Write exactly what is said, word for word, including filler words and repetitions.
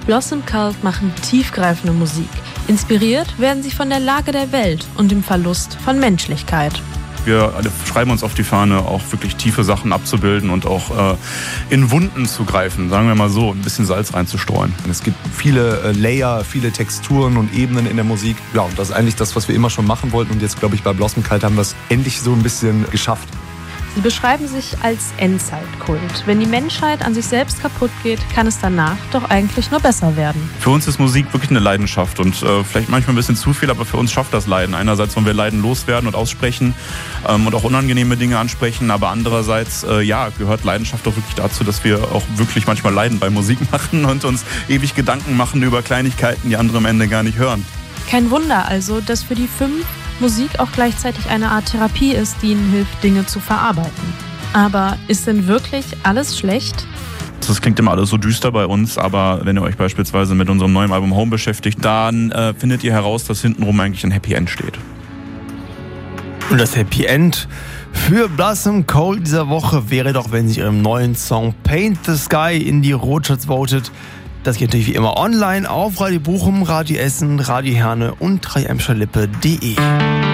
Blossom Cult machen tiefgreifende Musik. Inspiriert werden sie von der Lage der Welt und dem Verlust von Menschlichkeit. Wir schreiben uns auf die Fahne, auch wirklich tiefe Sachen abzubilden und auch äh, in Wunden zu greifen, sagen wir mal so, ein bisschen Salz reinzustreuen. Es gibt viele äh, Layer, viele Texturen und Ebenen in der Musik. Ja, und das ist eigentlich das, was wir immer schon machen wollten. Und jetzt, glaube ich, bei Blossom Cult haben wir es endlich so ein bisschen geschafft. Sie beschreiben sich als Endzeitkult. Wenn die Menschheit an sich selbst kaputt geht, kann es danach doch eigentlich nur besser werden. Für uns ist Musik wirklich eine Leidenschaft und äh, vielleicht manchmal ein bisschen zu viel, aber für uns schafft das Leiden. Einerseits wollen wir Leiden loswerden und aussprechen ähm, und auch unangenehme Dinge ansprechen, aber andererseits äh, ja, gehört Leidenschaft auch wirklich dazu, dass wir auch wirklich manchmal Leiden bei Musik machen und uns ewig Gedanken machen über Kleinigkeiten, die andere am Ende gar nicht hören. Kein Wunder also, dass für die fünf Musik auch gleichzeitig eine Art Therapie ist, die ihnen hilft, Dinge zu verarbeiten. Aber ist denn wirklich alles schlecht? Das klingt immer alles so düster bei uns, aber wenn ihr euch beispielsweise mit unserem neuen Album Home beschäftigt, dann äh, findet ihr heraus, dass hintenrum eigentlich ein Happy End steht. Und das Happy End für Blossom Cult dieser Woche wäre doch, wenn sie ihrem neuen Song Paint the Sky in die Rotschatz votet. Das geht natürlich wie immer online auf Radio Bochum, Radio Essen, Radio Herne und drei Emscher Lippe punkt de.